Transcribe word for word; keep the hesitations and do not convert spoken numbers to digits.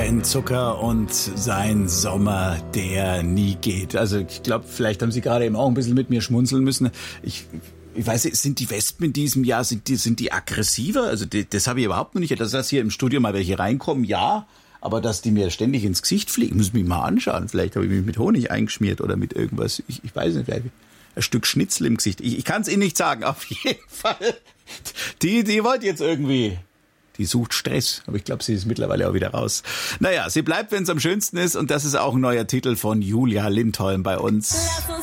Ben Zucker und sein Sommer, der nie geht. Also ich glaube, vielleicht haben Sie gerade eben auch ein bisschen mit mir schmunzeln müssen. Ich, ich weiß nicht, sind die Wespen in diesem Jahr, sind die, sind die aggressiver? Also die, das habe ich überhaupt noch nicht. Dass das hier im Studio mal welche reinkommen, ja. Aber dass die mir ständig ins Gesicht fliegen, muss ich mich mal anschauen. Vielleicht habe ich mich mit Honig eingeschmiert oder mit irgendwas. Ich, ich weiß nicht, ein Stück Schnitzel im Gesicht. Ich, ich kann es Ihnen nicht sagen. Auf jeden Fall. Die, die wollte jetzt irgendwie... Die sucht Stress, aber ich glaube, sie ist mittlerweile auch wieder raus. Naja, sie bleibt, wenn es am schönsten ist, und das ist auch ein neuer Titel von Julia Lindholm bei uns. Lass uns